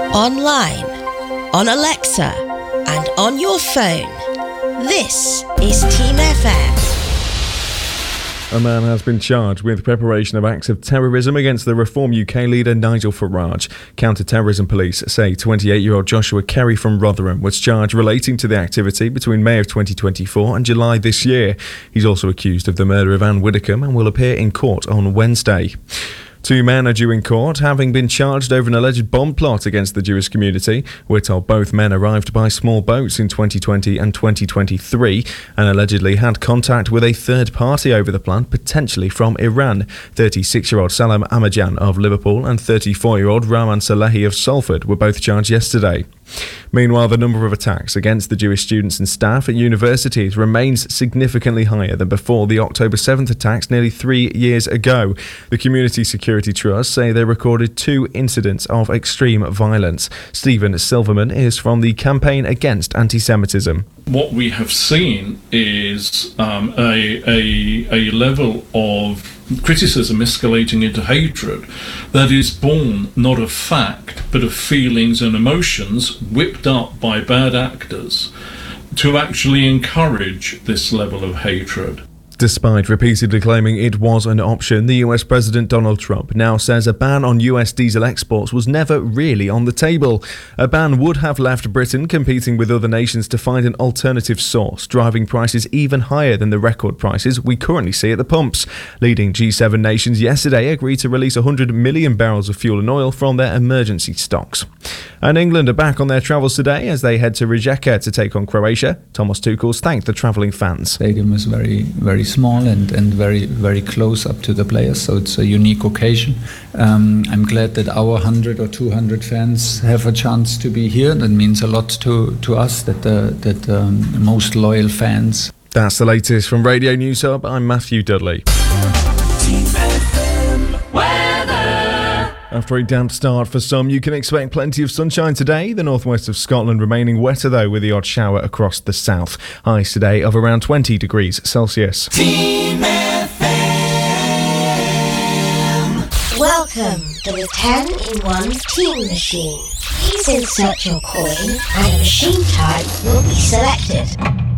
online, on Alexa, and on your phone. This is Team FM. A man has been charged with preparation of acts of terrorism against the Reform UK leader Nigel Farage. Counter-terrorism police say 28-year-old Joshua Kerry from Rotherham was charged relating to the activity between May of 2024 and July this year. He's also accused of the murder of Anne Widdecombe and will appear in court on Wednesday. 2 men are due in court, having been charged over an alleged bomb plot against the Jewish community. We're told both men arrived by small boats in 2020 and 2023 and allegedly had contact with a third party over the plan, potentially from Iran. 36-year-old Salam Amajan of Liverpool and 34-year-old Rahman Salehi of Salford were both charged yesterday. Meanwhile, the number of attacks against the Jewish students and staff at universities remains significantly higher than before the October 7th attacks nearly 3 years ago. The Community Security Trust say they recorded 2 incidents of extreme violence. Stephen Silverman is from the Campaign Against Anti-Semitism. What we have seen is a level of criticism escalating into hatred that is born not of fact but of feelings and emotions whipped up by bad actors to actually encourage this level of hatred. Despite repeatedly claiming it was an option, the US President Donald Trump now says a ban on US diesel exports was never really on the table. A ban would have left Britain competing with other nations to find an alternative source, driving prices even higher than the record prices we currently see at the pumps. Leading G7 nations yesterday agreed to release 100 million barrels of fuel and oil from their emergency stocks. And England are back on their travels today as they head to Rijeka to take on Croatia. Thomas Tuchel's thanked the travelling fans. Stadium is very, very small and very, very close up to the players, so it's a unique occasion. I'm glad that our 100 or 200 fans have a chance to be here. That means a lot to us, that the most loyal fans. That's the latest from Radio News Hub. I'm Matthew Dudley. After a damp start for some, you can expect plenty of sunshine today. The northwest of Scotland remaining wetter though, with the odd shower across the south. Highs today of around 20 degrees Celsius. Team FM. Welcome to the 10-in-1 Team Machine. Please insert your coin and a machine type will be selected.